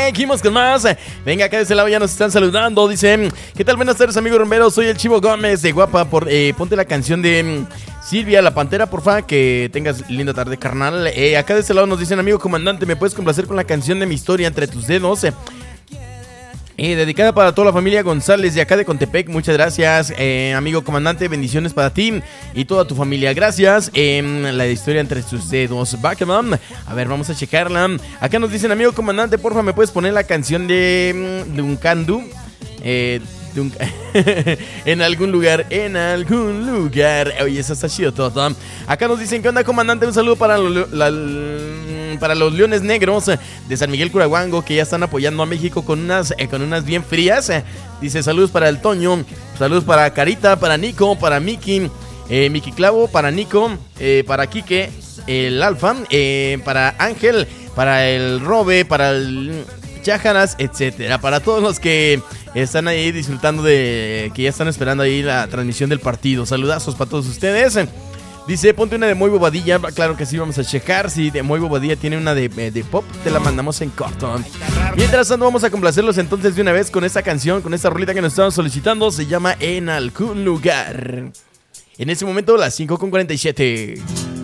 Seguimos con más. Venga, acá de este lado ya nos están saludando. Dice, ¿qué tal? Buenas tardes, amigo rumbero. Soy el Chivo Gómez de Guapa. Ponte la canción de Silvia la Pantera, porfa. Que tengas linda tarde, carnal. Acá de este lado nos dicen, amigo comandante, ¿me puedes complacer con la canción de Mi Historia entre tus dedos? Dedicada para toda la familia González de acá de Contepec. Muchas gracias, amigo comandante. Bendiciones para ti y toda tu familia. Gracias. La historia entre tus dedos. Backman. A ver, vamos a checarla. Acá nos dicen, amigo comandante, porfa, ¿me puedes poner la canción de Duncandu? En algún lugar. Oye, eso está chido todo. Acá nos dicen, ¿qué onda, comandante? Un saludo para los Leones Negros de San Miguel Curahuango, que ya están apoyando a México con unas bien frías. Dice, saludos para el Toño, saludos para Carita, para Nico, para Miki, Miki Clavo, para Nico, para Quique, el Alfa, para Ángel, para el Robe, para el Chájaras, etcétera. Para todos los que están ahí disfrutando que ya están esperando ahí la transmisión del partido. Saludazos para todos ustedes. Dice, ponte una de Muy Bobadilla. Claro que sí, vamos a checar. Si de Muy Bobadilla tiene una de pop, te la mandamos en corto. Mientras tanto, vamos a complacerlos entonces de una vez con esta canción, con esta rolita que nos estaban solicitando. Se llama En Algún Lugar. En este momento, las 5:47.